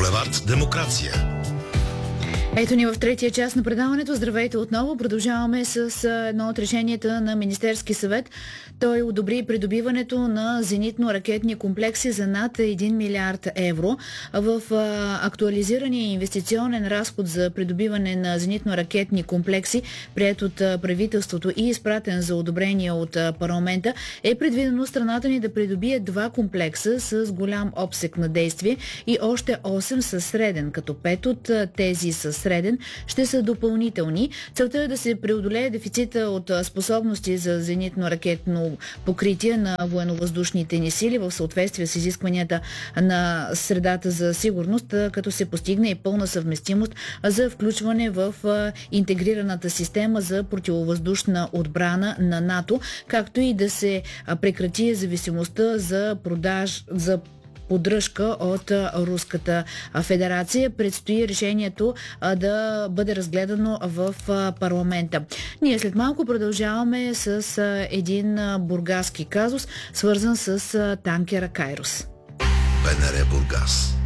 Булевард Демокрация. Ето ни в третия част на предаването. Здравейте отново. Продължаваме с едно от решенията на Министерски съвет. Той одобри придобиването на зенитно-ракетни комплекси за над 1 милиард евро. В актуализирания инвестиционен разход за придобиване на зенитно-ракетни комплекси, приет от правителството и изпратен за одобрение от парламента, е предвидено страната ни да придобие 2 комплекса с голям обсек на действие и още 8 със среден, като 5 от тези със среден ще са допълнителни. Целта е да се преодолее дефицита от способности за зенитно-ракетно покритие на военновъздушните ни сили в съответствие с изискванията на средата за сигурност, като се постигне и пълна съвместимост за включване в интегрираната система за противовъздушна отбрана на НАТО, както и да се прекрати зависимостта за поддръжка от Руската федерация. Предстои решението да бъде разгледано в парламента. Ние след малко продължаваме с един бургаски казус, свързан с танкера Кайрос. БНР Бургас.